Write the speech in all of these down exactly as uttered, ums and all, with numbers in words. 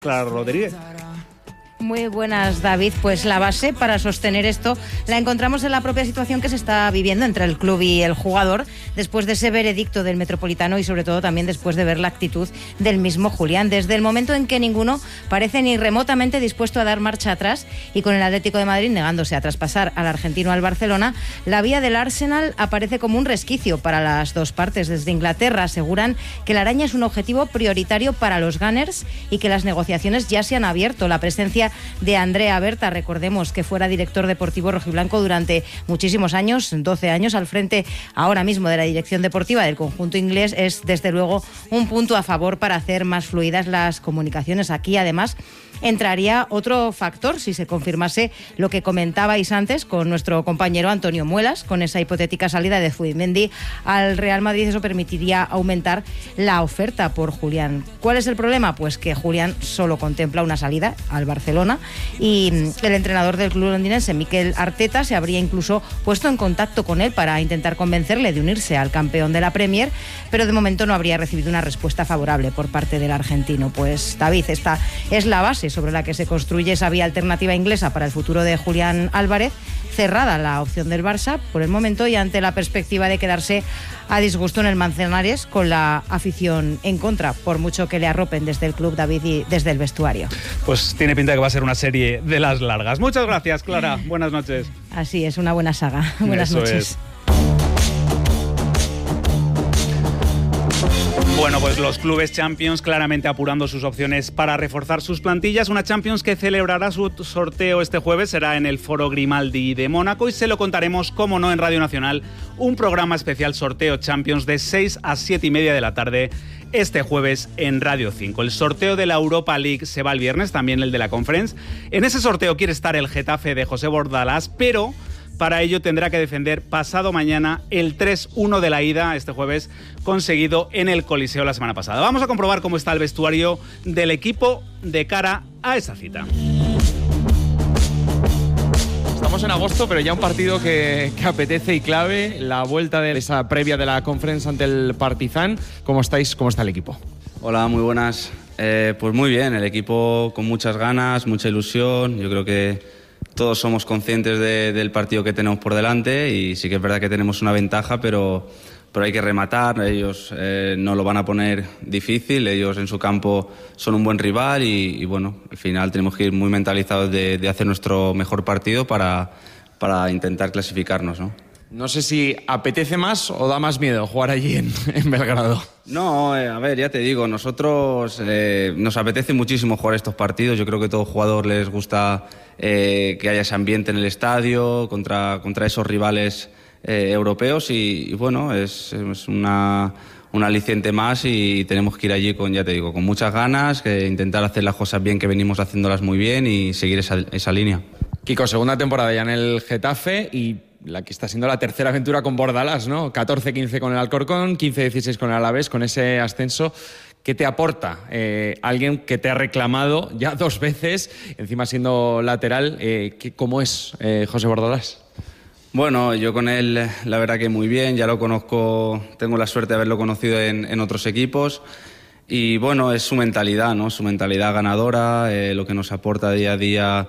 Clara Rodríguez. Muy buenas, David. Pues la base para sostener esto la encontramos en la propia situación que se está viviendo entre el club y el jugador después de ese veredicto del Metropolitano y sobre todo también después de ver la actitud del mismo Julián. Desde el momento en que ninguno parece ni remotamente dispuesto a dar marcha atrás y con el Atlético de Madrid negándose a traspasar al argentino al Barcelona, la vía del Arsenal aparece como un resquicio para las dos partes. Desde Inglaterra aseguran que la araña es un objetivo prioritario para los Gunners y que las negociaciones ya se han abierto. La presencia de Andrea Berta, recordemos que fuera director deportivo rojiblanco durante muchísimos años, doce años al frente ahora mismo de la dirección deportiva del conjunto inglés, es desde luego un punto a favor para hacer más fluidas las comunicaciones. Aquí además entraría otro factor si se confirmase lo que comentabais antes con nuestro compañero Antonio Muelas, con esa hipotética salida de Zubimendi al Real Madrid. Eso permitiría aumentar la oferta por Julián. ¿Cuál es el problema? Pues que Julián solo contempla una salida al Barcelona y el entrenador del club londinense, Mikel Arteta, se habría incluso puesto en contacto con él para intentar convencerle de unirse al campeón de la Premier, pero de momento no habría recibido una respuesta favorable por parte del argentino. Pues David, esta es la base sobre la que se construye esa vía alternativa inglesa para el futuro de Julián Álvarez. Cerrada la opción del Barça por el momento y ante la perspectiva de quedarse a disgusto en el Manzanares con la afición en contra, por mucho que le arropen desde el club, David, y desde el vestuario. Pues tiene pinta de que va a ser una serie de las largas. Muchas gracias, Clara. Buenas noches. Así es, una buena saga. Buenas Eso noches. Es. Bueno, pues los clubes Champions claramente apurando sus opciones para reforzar sus plantillas. Una Champions que celebrará su sorteo este jueves, será en el Foro Grimaldi de Mónaco y se lo contaremos, como no, en Radio Nacional, un programa especial sorteo Champions de seis a siete y media de la tarde este jueves en Radio cinco. El sorteo de la Europa League se va el viernes, también el de la Conference. En ese sorteo quiere estar el Getafe de José Bordalás, pero para ello tendrá que defender pasado mañana el tres uno de la ida, este jueves, conseguido en el Coliseo la semana pasada. Vamos a comprobar cómo está el vestuario del equipo de cara a esa cita. Estamos en agosto, pero ya un partido que, que apetece y clave, la vuelta de esa previa de la Conference ante el Partizan. ¿Cómo estáis? ¿Cómo está el equipo? Hola, muy buenas. Eh, pues muy bien, el equipo con muchas ganas, mucha ilusión. Yo creo que todos somos conscientes de, del partido que tenemos por delante y sí que es verdad que tenemos una ventaja, pero, pero hay que rematar. Ellos eh, no lo van a poner difícil, ellos en su campo son un buen rival y, y bueno, al final tenemos que ir muy mentalizados de, de hacer nuestro mejor partido para, para intentar clasificarnos, ¿no? No sé si apetece más o da más miedo jugar allí en, en Belgrado. No, eh, a ver, ya te digo, nosotros eh, nos apetece muchísimo jugar estos partidos. Yo creo que a todo jugador les gusta eh, que haya ese ambiente en el estadio contra, contra esos rivales eh, europeos y, y bueno, es, es una, un aliciente más y tenemos que ir allí con, ya te digo, con muchas ganas, que intentar hacer las cosas bien, que venimos haciéndolas muy bien y seguir esa, esa línea. Kiko, segunda temporada ya en el Getafe y la que está siendo la tercera aventura con Bordalás, ¿no? catorce quince con el Alcorcón, quince dieciséis con el Alavés, con ese ascenso. ¿Qué te aporta eh, alguien que te ha reclamado ya dos veces, encima siendo lateral? Eh, ¿Cómo es eh, José Bordalás? Bueno, yo con él la verdad que muy bien, ya lo conozco, tengo la suerte de haberlo conocido en, en otros equipos y bueno, es su mentalidad, ¿no? Su mentalidad ganadora, eh, lo que nos aporta día a día.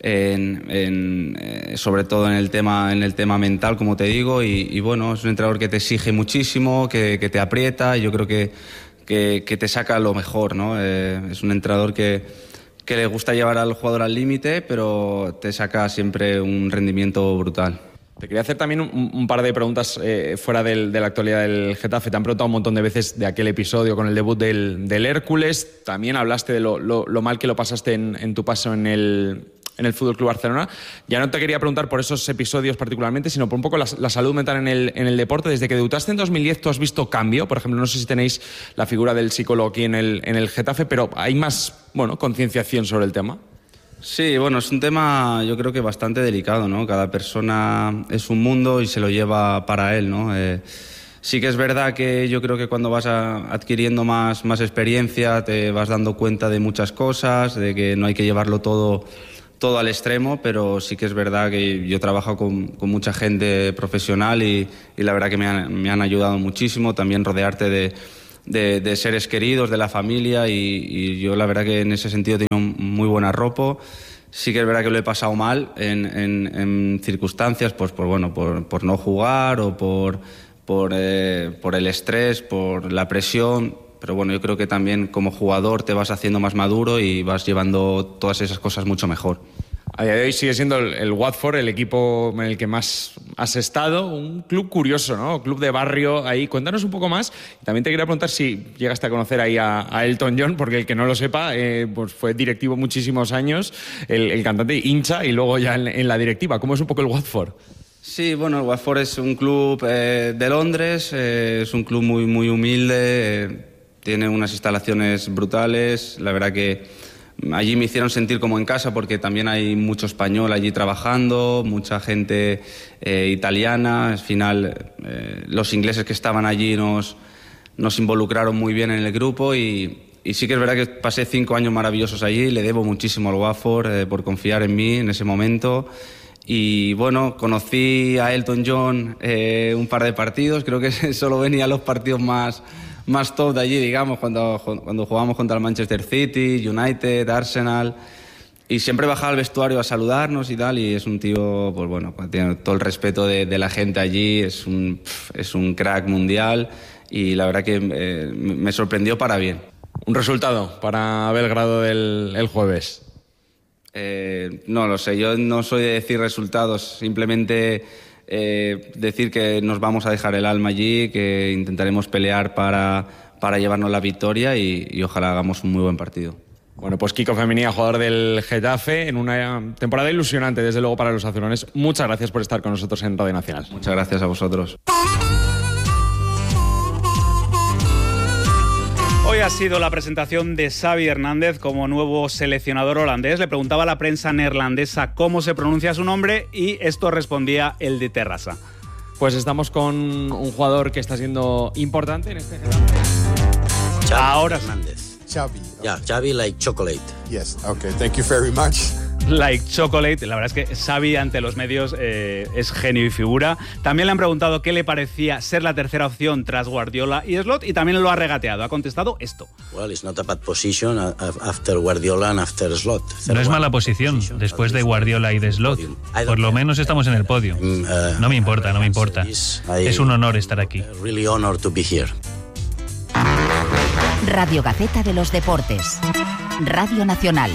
En, en, eh, sobre todo en el tema en el tema mental, como te digo, y, y bueno, es un entrenador que te exige muchísimo, que, que te aprieta y yo creo que, que, que te saca lo mejor, ¿no? Eh, es un entrenador que, que le gusta llevar al jugador al límite, pero te saca siempre un rendimiento brutal. Te quería hacer también un, un par de preguntas eh, fuera del, de la actualidad del Getafe. Te han preguntado un montón de veces de aquel episodio con el debut del, del Hércules. También hablaste de lo, lo, lo mal que lo pasaste en, en tu paso en el en el Fútbol Club Barcelona. Ya no te quería preguntar por esos episodios particularmente, sino por un poco la, la salud mental en el, en el deporte. Desde que debutaste en dos mil diez, ¿tú has visto cambio? Por ejemplo, no sé si tenéis la figura del psicólogo aquí en el, en el Getafe, pero ¿hay más, bueno, concienciación sobre el tema? Sí, bueno, es un tema yo creo que bastante delicado, ¿no? Cada persona es un mundo y se lo lleva para él, ¿no? Eh, sí que es verdad que yo creo que cuando vas a, adquiriendo más, más experiencia te vas dando cuenta de muchas cosas, de que no hay que llevarlo todo todo al extremo, pero sí que es verdad que yo trabajo con, con mucha gente profesional y, y la verdad que me han, me han ayudado muchísimo. También rodearte de, de, de seres queridos, de la familia, y, y yo la verdad que en ese sentido tengo un muy buen arropo. Sí que es verdad que lo he pasado mal en, en, en circunstancias, pues por, bueno, por, por no jugar o por, por, eh, por el estrés, por la presión, pero bueno, yo creo que también como jugador te vas haciendo más maduro y vas llevando todas esas cosas mucho mejor. A día de hoy sigue siendo el, el Watford el equipo en el que más has estado, un club curioso, ¿no? Club de barrio ahí. Cuéntanos un poco más. También te quería preguntar si llegaste a conocer ahí a, a Elton John, porque el que no lo sepa, eh, pues fue directivo muchísimos años, el, el cantante hincha y luego ya en, en la directiva. ¿Cómo es un poco el Watford? Sí, bueno, el Watford es un club eh, de Londres, eh, es un club muy, muy humilde, eh, tiene unas instalaciones brutales, la verdad que allí me hicieron sentir como en casa porque también hay mucho español allí trabajando, mucha gente eh, italiana. Al final, eh, los ingleses que estaban allí nos, nos involucraron muy bien en el grupo y, y sí que es verdad que pasé cinco años maravillosos allí. Le debo muchísimo al Watford eh, por confiar en mí en ese momento. Y bueno, conocí a Elton John eh, un par de partidos. Creo que solo venía a los partidos más... más top de allí, digamos, cuando, cuando jugábamos contra el Manchester City, United, Arsenal, y siempre bajaba al vestuario a saludarnos y tal, y es un tío, pues bueno, tiene todo el respeto de, de la gente allí, es un, es un crack mundial, y la verdad que eh, me sorprendió para bien. ¿Un resultado para Belgrado del el jueves? Eh, no lo sé, yo no soy de decir resultados, simplemente... Eh, decir que nos vamos a dejar el alma allí, que intentaremos pelear para, para llevarnos la victoria y, y ojalá hagamos un muy buen partido. Bueno, pues Kiko Femenía, jugador del Getafe, en una temporada ilusionante, desde luego, para los azulones. Muchas gracias por estar con nosotros en Radio Nacional. Muchas gracias a vosotros. Hoy ha sido la presentación de Xavi Hernández como nuevo seleccionador holandés. Le preguntaba a la prensa neerlandesa cómo se pronuncia su nombre y esto respondía el de Terrassa. Pues estamos con un jugador que está siendo importante en este Getafe. Xavi Ahora Hernández. Xavi. Yeah, Xavi like chocolate. Yes, okay, thank you very much. Like chocolate. La verdad es que Xavi ante los medios eh, es genio y figura. También le han preguntado qué le parecía ser la tercera opción tras Guardiola y Slot y también lo ha regateado. Ha contestado esto. Well, it's not a bad position after Guardiola and after Slot. No es mala posición después de Guardiola y de Slot. Por lo menos estamos en el podio. No me importa, no me importa. Es un honor estar aquí. Really honored to be here. Radio Gaceta de los Deportes. Radio Nacional.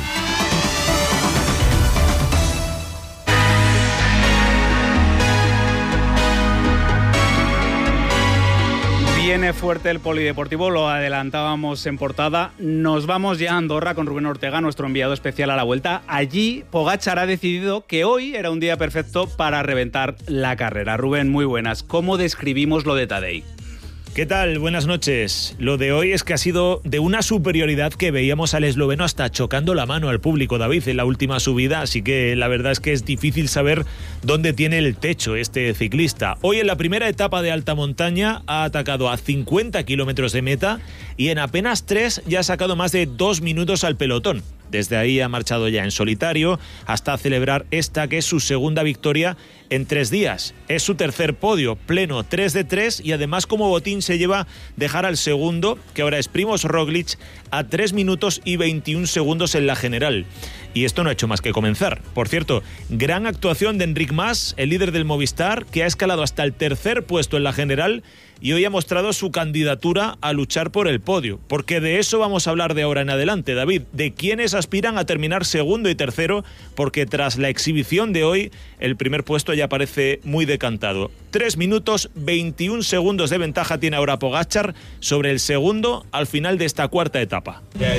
Viene fuerte el polideportivo, lo adelantábamos en portada. Nos vamos ya a Andorra con Rubén Ortega, nuestro enviado especial a la Vuelta. Allí Pogačar ha decidido que hoy era un día perfecto para reventar la carrera. Rubén, muy buenas. ¿Cómo describimos lo de Tadej? ¿Qué tal? Buenas noches. Lo de hoy es que ha sido de una superioridad que veíamos al esloveno hasta chocando la mano al público, David, en la última subida, así que la verdad es que es difícil saber dónde tiene el techo este ciclista. Hoy en la primera etapa de alta montaña ha atacado a cincuenta kilómetros de meta y en apenas tres ya ha sacado más de dos minutos al pelotón. Desde ahí ha marchado ya en solitario hasta celebrar esta que es su segunda victoria en tres días. Es su tercer podio, pleno tres de tres y además como botín se lleva dejar al segundo, que ahora es Primož Roglič, a tres minutos y veintiún segundos en la general. Y esto no ha hecho más que comenzar. Por cierto, gran actuación de Enric Mas, el líder del Movistar, que ha escalado hasta el tercer puesto en la general y hoy ha mostrado su candidatura a luchar por el podio. Porque de eso vamos a hablar de ahora en adelante, David, de quiénes aspiran a terminar segundo y tercero, porque tras la exhibición de hoy, el primer puesto ya parece muy decantado. tres minutos veintiún segundos de ventaja tiene ahora Pogačar sobre el segundo al final de esta cuarta etapa.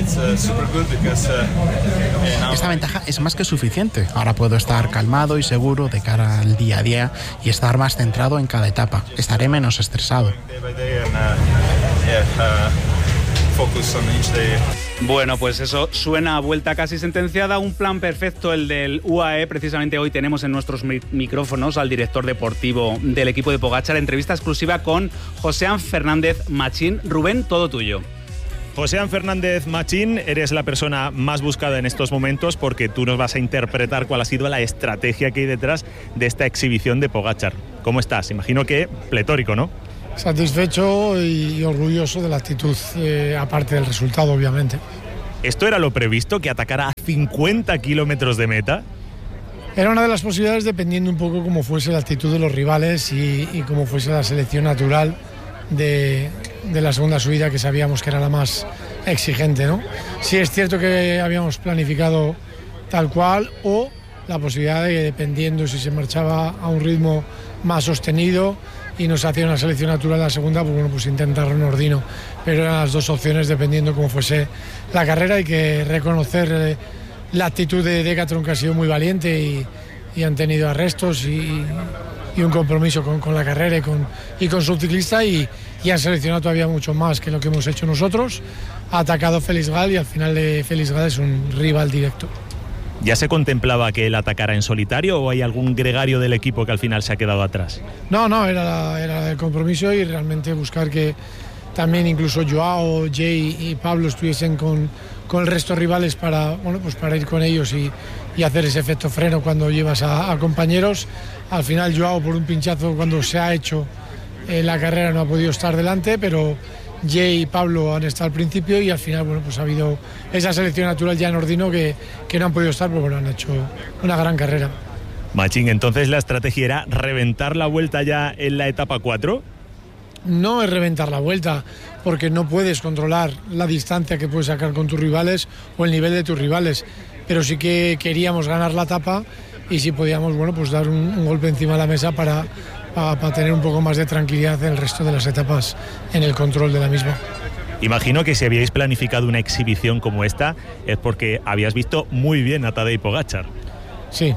Esta ventaja es más que suficiente. Ahora puedo estar calmado y seguro de cara al día a día y estar más centrado en cada etapa. Estaré menos estresado. Bueno, pues eso suena a vuelta casi sentenciada, un plan perfecto el del U A E. Precisamente hoy tenemos en nuestros mi- micrófonos al director deportivo del equipo de Pogačar, entrevista exclusiva con Josean Fernández Machín. Rubén, todo tuyo. Josean Fernández Machín, eres la persona más buscada en estos momentos porque tú nos vas a interpretar cuál ha sido la estrategia que hay detrás de esta exhibición de Pogačar. ¿Cómo estás? Imagino que pletórico, ¿no? Satisfecho y orgulloso de la actitud, eh, aparte del resultado, obviamente. ¿Esto era lo previsto, que atacara a cincuenta kilómetros de meta? Era una de las posibilidades dependiendo un poco cómo fuese la actitud de los rivales y, y cómo fuese la selección natural de, de la segunda subida, que sabíamos que era la más exigente, ¿no? Sí es cierto que habíamos planificado tal cual, o la posibilidad de que, dependiendo si se marchaba a un ritmo más sostenido y nos hacía una selección natural la segunda, pues bueno, pues intentarlo en Ordino. Pero eran las dos opciones dependiendo cómo fuese la carrera. Hay que reconocer eh, la actitud de Decathlon, que ha sido muy valiente y, y han tenido arrestos y, y un compromiso con, con la carrera y con, y con su ciclista, y, y han seleccionado todavía mucho más que lo que hemos hecho nosotros. Ha atacado Félix Gal y al final de Félix Gal es un rival directo. ¿Ya se contemplaba que él atacara en solitario o hay algún gregario del equipo que al final se ha quedado atrás? No, no, era, era el compromiso y realmente buscar que también incluso Joao, Jay y Pablo estuviesen con, con el resto de rivales para, bueno, pues para ir con ellos y, y hacer ese efecto freno cuando llevas a, a compañeros. Al final Joao, por un pinchazo cuando se ha hecho eh, la carrera, no ha podido estar delante, pero Jay y Pablo han estado al principio y al final, bueno, pues ha habido esa selección natural ya en Ordino que, que no han podido estar, pero bueno, han hecho una gran carrera. Machín, entonces la estrategia era reventar la vuelta ya en la etapa cuatro. No es reventar la vuelta, porque no puedes controlar la distancia que puedes sacar con tus rivales o el nivel de tus rivales, pero sí que queríamos ganar la etapa y si podíamos, bueno, pues dar un, un golpe encima de la mesa para, para, para tener un poco más de tranquilidad en el resto de las etapas en el control de la misma. Imagino que si habíais planificado una exhibición como esta es porque habías visto muy bien a Tadej Pogačar. Sí,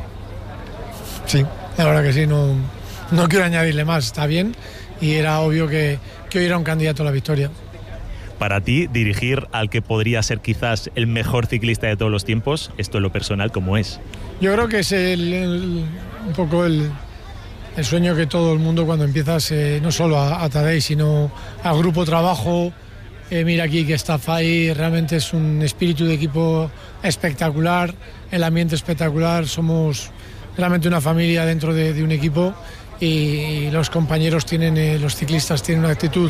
sí, la verdad que sí, no, no quiero añadirle más, está bien. Y era obvio que, que hoy era un candidato a la victoria. Para ti, dirigir al que podría ser quizás el mejor ciclista de todos los tiempos, esto en lo personal, ¿cómo es? Yo creo que es el, el, un poco el, el sueño que todo el mundo cuando empiezas, eh, no solo a, a Tadej, sino al grupo trabajo. Eh, mira aquí que está Fai, realmente es un espíritu de equipo espectacular, el ambiente espectacular, somos realmente una familia dentro de, de un equipo. Y los compañeros tienen, eh, los ciclistas tienen una actitud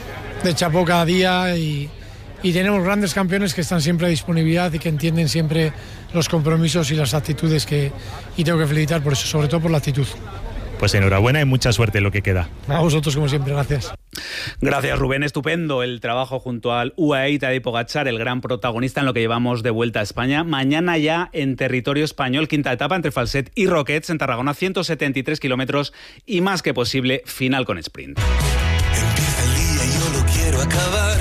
de chapó cada día y, y tenemos grandes campeones que están siempre a disponibilidad y que entienden siempre los compromisos y las actitudes que, y tengo que felicitar por eso, sobre todo por la actitud. Pues enhorabuena y mucha suerte en lo que queda. A vosotros como siempre, gracias. Gracias, Rubén. Estupendo el trabajo junto al U A E y Tadej Pogačar, el gran protagonista en lo que llevamos de vuelta a España. Mañana ya en territorio español, quinta etapa entre Falset y Roquets en Tarragona, ciento setenta y tres kilómetros y más que posible, final con sprint. Empieza el día y yo lo quiero acabar.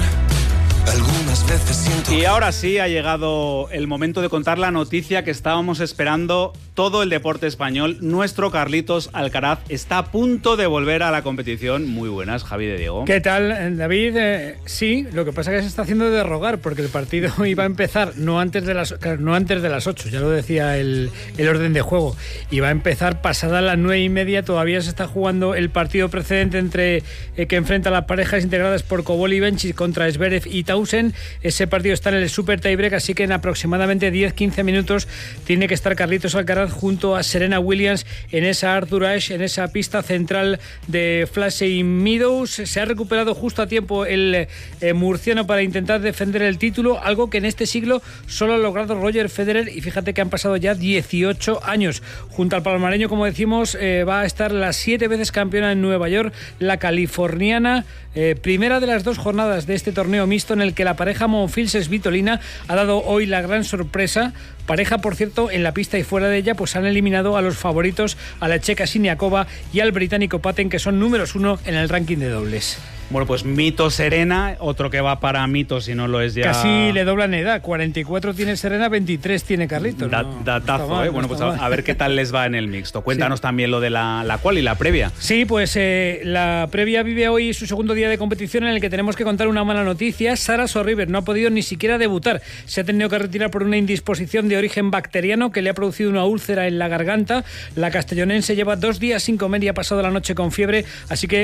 Algunas veces siento... Y ahora sí ha llegado el momento de contar la noticia que estábamos esperando todo el deporte español. Nuestro Carlitos Alcaraz está a punto de volver a la competición. Muy buenas, Javi de Diego. ¿Qué tal, David? Eh, sí, lo que pasa es que se está haciendo de rogar porque el partido iba a empezar no antes de las no antes de las ocho, ya lo decía el, el orden de juego. Iba a empezar pasada las nueve y media. Todavía se está jugando el partido precedente entre eh, que enfrenta a las parejas integradas por Kobol y Benčić contra Zverev y Tausen. Ese partido está en el Super Tiebreak, así que en aproximadamente diez a quince minutos tiene que estar Carlitos Alcaraz junto a Serena Williams en esa Arthur Ashe, en esa pista central de Flashing Meadows. Se ha recuperado justo a tiempo el eh, murciano para intentar defender el título, algo que en este siglo solo ha logrado Roger Federer, y fíjate que han pasado ya dieciocho años. Junto al palmareño, como decimos, eh, va a estar la siete veces campeona en Nueva York, la californiana, eh, primera de las dos jornadas de este torneo mixto en el que la pareja Monfils-Svitolina ha dado hoy la gran sorpresa. Pareja, por cierto, en la pista y fuera de ella, pues han eliminado a los favoritos, a la checa Siniakova y al británico Patten, que son números uno en el ranking de dobles. Bueno, pues Mito Serena, otro que va para Mito, si no lo es ya... Casi le doblan edad, cuarenta y cuatro tiene Serena, veintitrés tiene Carlitos. Da, no, datazo, no mal, ¿eh? Bueno, no pues a, a ver qué tal les va en el mixto. Cuéntanos sí. también lo de la, la cual y la previa. Sí, pues eh, la previa vive hoy su segundo día de competición, en el que tenemos que contar una mala noticia. Sara Sorriber no ha podido ni siquiera debutar. Se ha tenido que retirar por una indisposición de origen bacteriano que le ha producido una úlcera en la garganta. La castellonense lleva dos días sin comer y ha pasado la noche con fiebre, así que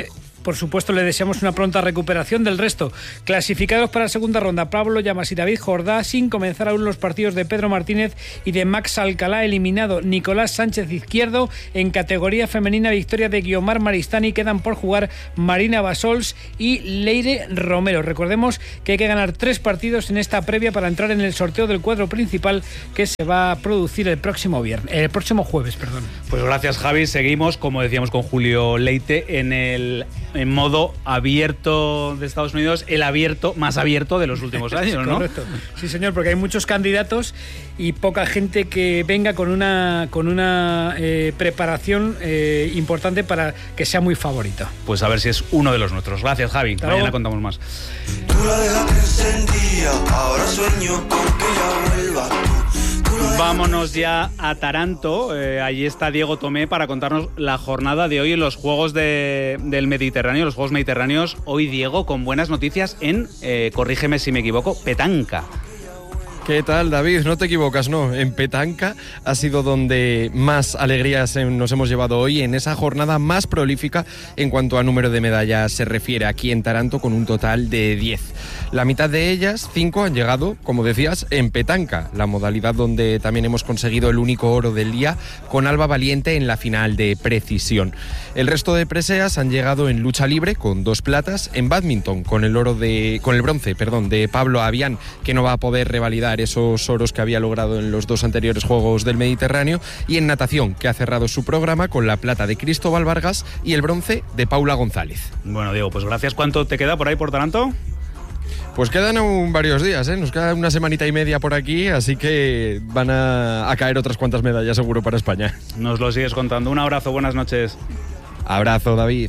por supuesto le deseamos una pronta recuperación. Del resto, clasificados para la segunda ronda, Pablo Llamas y David Jordá, sin comenzar aún los partidos de Pedro Martínez y de Max Alcalá. Eliminado Nicolás Sánchez Izquierdo. En categoría femenina, victoria de Guiomar Maristani. Quedan por jugar Marina Basols y Leire Romero. Recordemos que hay que ganar tres partidos en esta previa para entrar en el sorteo del cuadro principal que se va a producir el próximo viernes, el próximo jueves, perdón. Pues gracias, Javi. Seguimos, como decíamos con Julio Leite, en el en modo abierto de Estados Unidos, el abierto más abierto de los últimos años, ¿no? Correcto. Sí, señor, porque hay muchos candidatos y poca gente que venga con una con una eh, preparación eh, importante para que sea muy favorito. Pues a ver si es uno de los nuestros. Gracias, Javi. Hasta Mañana luego. contamos más. Tú la dejaste encendida, ahora sueño con que ella vuelva. Vámonos ya a Taranto. Eh, allí está Diego Tomé para contarnos la jornada de hoy en los Juegos de, del Mediterráneo, los Juegos Mediterráneos. Hoy, Diego, con buenas noticias en, eh, corrígeme si me equivoco, petanca. ¿Qué tal, David? No te equivocas, no. En petanca ha sido donde más alegrías nos hemos llevado hoy, en esa jornada más prolífica en cuanto a número de medallas se refiere aquí en Taranto, con un total de diez. La mitad de ellas, cinco, han llegado, como decías, en petanca, la modalidad donde también hemos conseguido el único oro del día, con Alba Valiente en la final de precisión. El resto de preseas han llegado en lucha libre, con dos platas, en bádminton, con el oro de, con el bronce, perdón, de Pablo Avián, que no va a poder revalidar esos oros que había logrado en los dos anteriores Juegos del Mediterráneo, y en natación, que ha cerrado su programa con la plata de Cristóbal Vargas y el bronce de Paula González. Bueno, Diego, pues gracias. ¿Cuánto te queda por ahí por Taranto? Pues quedan aún varios días, ¿eh? Nos queda una semanita y media por aquí, así que van a, a caer otras cuantas medallas seguro para España. Nos lo sigues contando. Un abrazo, buenas noches. Abrazo, David.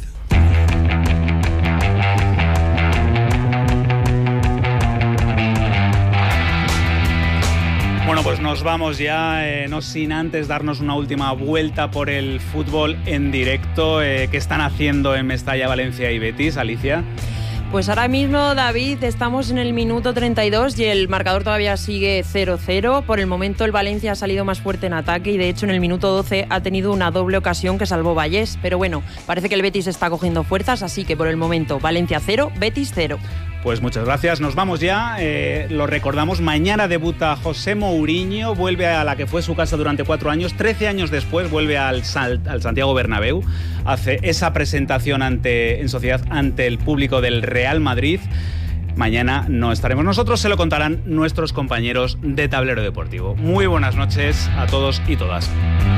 Bueno, pues nos vamos ya, eh, no sin antes darnos una última vuelta por el fútbol en directo. Eh, ¿Qué están haciendo en Mestalla, Valencia y Betis, Alicia? Pues ahora mismo, David, estamos en el minuto treinta y dos y el marcador todavía sigue cero cero. Por el momento el Valencia ha salido más fuerte en ataque y de hecho en el minuto doce ha tenido una doble ocasión que salvó Vallés. Pero bueno, parece que el Betis está cogiendo fuerzas, así que por el momento Valencia cero, Betis cero. Pues muchas gracias, nos vamos ya, eh, lo recordamos, mañana debuta José Mourinho, vuelve a la que fue su casa durante cuatro años, trece años después vuelve al, al Santiago Bernabéu, hace esa presentación ante, en sociedad ante el público del Real Madrid. Mañana no estaremos nosotros, se lo contarán nuestros compañeros de Tablero Deportivo. Muy buenas noches a todos y todas.